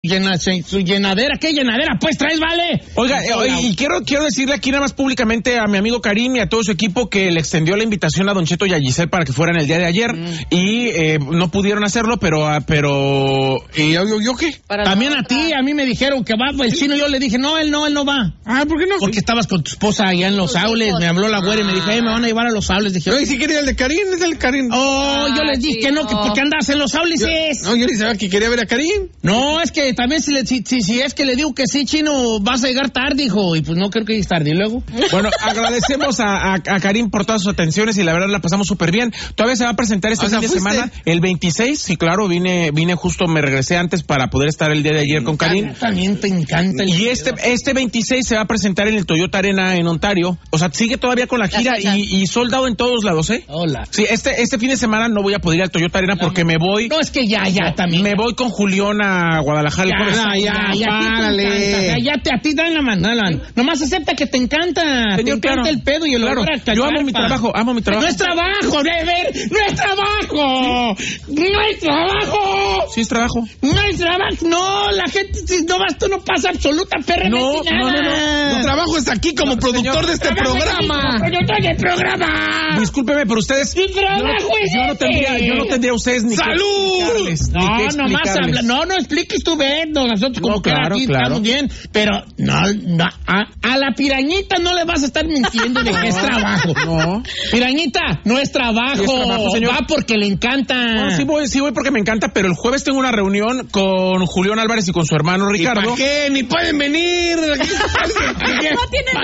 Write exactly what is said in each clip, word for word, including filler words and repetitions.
llena, su llenadera. ¿Qué llenadera? Pues traes, vale. Oiga, eh, y quiero quiero decirle aquí nada más públicamente a mi amigo Karim y a todo su equipo que le extendió la invitación a Don Cheto y a Giselle para que fueran el día de ayer mm. y eh, no pudieron hacerlo, pero pero ¿y yo, yo qué? Para También a ti, a mí me dijeron que va el chino, yo le dije, no, él no, él no va. Ah, ¿por qué no? Porque estabas con tu esposa allá en Los Aules, me habló la güera y me dijo, hey, me van a llevar a Los Aules. Dije, no, y si quería el de Karim, es el de Karim. Oh, ah, yo les dije sí, que no, no, que porque andas en Los Aules yo, es. No, yo ni sabía que quería ver a Karim. No, es que también si, le, si, si, si es que le digo que sí, chino, vas a llegar tarde, hijo, y pues no creo que llegues tarde, y luego. Bueno, agradecemos a, a, a Karim por todas sus atenciones y la verdad la pasamos súper bien. Todavía se va a presentar este o sea, fin de ¿fuiste? semana, el veintiséis, sí, claro, vine vine justo, me regresé antes para poder estar el día de ayer con Karim. También te encanta el Y este este veintiséis se va a presentar en el Toyota Arena en Ontario. O sea, sigue todavía con la gira y, y soldado en todos lados, ¿eh? Hola. Sí, este este fin de semana no voy a poder ir al Toyota Arena porque me voy. No, es que ya, ya, no, también. Me voy con Julián a Guadalajara. Ya, ya, ya, ya, párale. Ya te, a ti dan la mano. Nomás acepta que te encanta. Señor, te encanta claro. el pedo y el claro. olor. Yo amo mi trabajo, amo mi trabajo. No es trabajo, Never. No es trabajo. No es trabajo. Sí es trabajo. No es trabajo. No, la gente, no vas, tú no pasa absoluta perra. No, no, no, no. Tu trabajo está aquí como no, productor señor, de este programa. Productor del programa. Discúlpeme, pero ustedes. Mi trabajo yo, es yo no tendría, yo no tendría a ustedes ni ¡salud! Que no, ni que nomás habla. No, no expliques tú, ven. Nosotros como no, claro, aquí claro. estamos bien. Pero no, no a, a la pirañita no le vas a estar mintiendo de que es trabajo. No. Pirañita, no es trabajo. Es trabajo, señor. Va porque le encanta. No, sí voy, sí voy porque me encanta, pero el jueves tengo una reunión con Julián Álvarez y con su hermano Ricardo. ¿Y para qué? Ni pueden venir. ¿Para qué? No tienen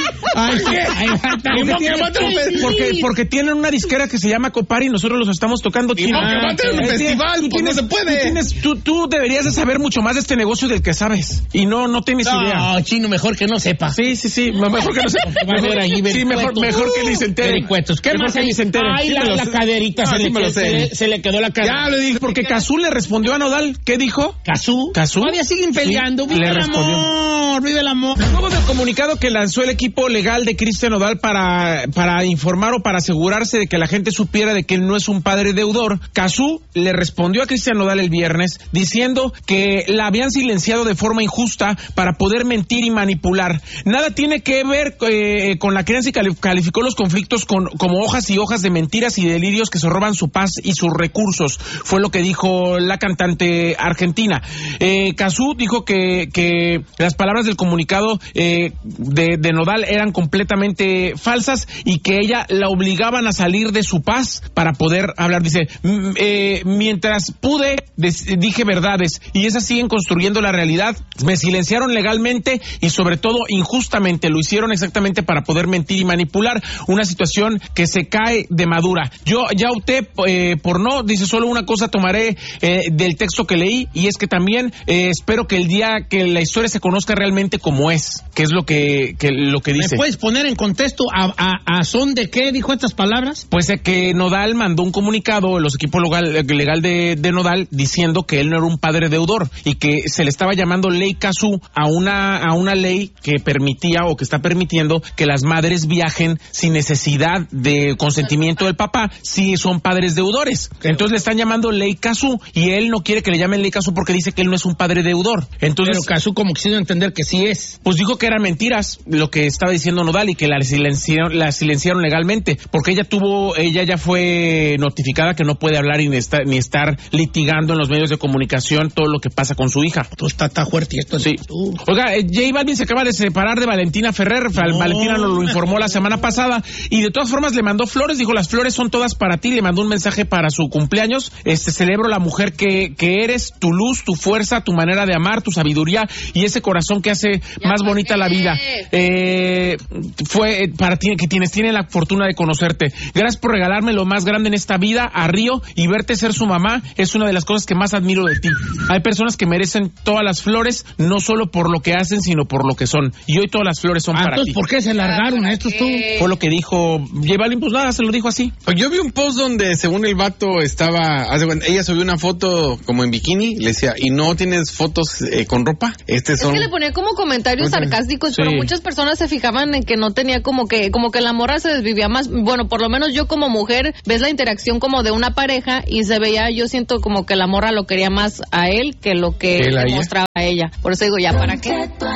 vida. Porque, porque tienen una disquera que se llama Copar y nosotros los estamos tocando. Y no, que va a tener un festival, pues no se puede. Tú, tienes, tú, tú deberías de saber mucho más de este negocio del que sabes. Y no, no tienes no, idea. No, chino, mejor que no sepa. Sí, sí, sí, mejor que no sepa. Mejor, allí, sí, mejor, mejor que ni se entere. ¿Qué más que ni se entere? Ay, la, la caderita ah, se, sí le, se, se, se le quedó la cadera. Ya le dije, porque Cazú le respondió a Nodal. ¿Qué dijo? ¿Cazú? ¿Cazú? Todavía siguen peleando. Sí, vive le el respondió. amor, vive el amor. Luego del comunicado que lanzó el equipo legal de Cristian Nodal para, para informar o para asegurarse de que la gente supiera de que él no es un padre deudor, Cazú le respondió a Cristian Nodal el viernes diciendo que la habían silenciado de forma injusta para poder mentir y manipular. Nada tiene que ver eh, con la crianza y calificó los conflictos con, como hojas y hojas de mentiras y delirios que se roban su paz y sus recursos. Fue lo que dijo la cantante argentina. Eh, Cazú dijo que, que las palabras del comunicado eh, de, de Nodal eran completamente falsas y que ella la obligaban a salir de su paz para poder hablar. Dice, eh, mientras pude, dije verdades y esas siguen construyendo la realidad. Me silenciaron legalmente y sobre todo injustamente. Lo hicieron exactamente para poder mentir y manipular. Una situación que se cae de madura. Yo ya opté eh, por no, dice, solo una cosa tomaré eh, del texto que leí y es que también eh, espero que el día que la historia se conozca realmente como es, que es lo que, que lo que dice. ¿Me puedes poner en contexto a, a, a son de qué dijo estas palabras? Pues eh, que Nodal mandó un comunicado, los equipos legal, legal de, de Nodal, diciendo que él no era un padre deudor y que se le estaba llamando ley Cazú a una, a una ley que permitía o que está permitiendo que las madres viajen sin necesidad de consentimiento del papá si son padres deudores. Entonces le están llamando ley Cazú y él no quiere que le llamen ley Cazú porque dice que él no es un padre deudor. Entonces, pero Cazú como quisiera entender que sí es. Pues dijo que eran mentiras lo que estaba diciendo Nodal y que la silenciaron, la silenciaron legalmente porque ella tuvo, ella ya fue notificada que no puede hablar ni estar, ni estar litigando en los medios de comunicación todo lo que pasa con su hija. Tú está, está fuerte y esto sí. Uh. Oiga, eh, J Balvin se acaba de separar de Valentina Ferrer. No. Valentina nos lo informó la semana pasada y de todas formas le mandó flores, dijo las flores son todas para ti, le mandó un mensaje para su cumpleaños. Este, celebro la mujer que, que eres, tu luz, tu fuerza, tu manera de amar, tu sabiduría y ese corazón que hace ya más bonita la vida. Eh, fue eh, para ti, que tienes, tiene la fortuna de conocerte. Gracias por regalarme lo más grande en esta vida, a Río, y verte ser su mamá es una de las cosas que más admiro de ti. Hay personas que merecen todas las flores, no solo por lo que hacen, sino por lo que son. Y hoy todas las flores son ah, para entonces, ti. ¿por qué se largaron a estos tú? Fue lo que dijo J Balvin, pues nada, se lo dijo así. Yo vi un post donde según el vato estaba, ella subió una foto como en bikini, le decía, ¿y no tienes fotos eh, con ropa? Este son... Es que le ponía como comentarios sarcásticos, sí. Pero muchas personas se fijaban en que no tenía como que, como que la morra se desvivía más, bueno, por lo menos yo como mujer, ves la interacción como de una pareja y se veía, yo siento como que la morra lo quería más a él que lo lo que demostraba ella. Por eso digo, ya, ¿para qué?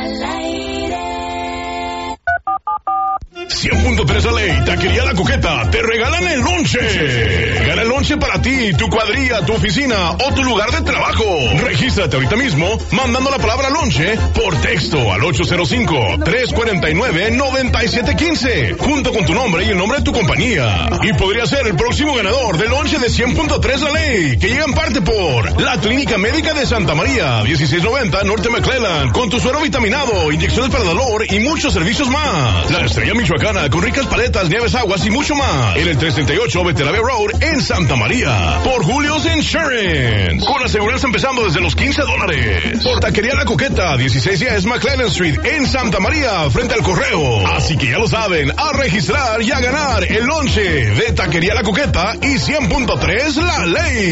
cien punto tres La Ley, Taquería La Coqueta, te regalan el lonche. Gana el lonche para ti, tu cuadrilla, tu oficina o tu lugar de trabajo. Regístrate ahorita mismo mandando la palabra lonche por texto al ocho cero cinco, tres cuatro nueve, nueve siete uno cinco, junto con tu nombre y el nombre de tu compañía. Y podría ser el próximo ganador del lonche de cien punto tres La Ley, que llega en parte por la Clínica Médica de Santa María, dieciséis noventa Norte McClellan, con tu suero vitaminado, inyecciones para dolor y muchos servicios más. La Estrella Michoacana, con ricas paletas, nieves, aguas y mucho más. En el trescientos treinta y ocho Betelave Road en Santa María. Por Julio's Insurance. Con aseguranza empezando desde los quince dólares. Por Taquería La Coqueta, dieciséis diez McLennan Street en Santa María, frente al correo. Así que ya lo saben, a registrar y a ganar el lonche de Taquería La Coqueta y cien punto tres La Ley.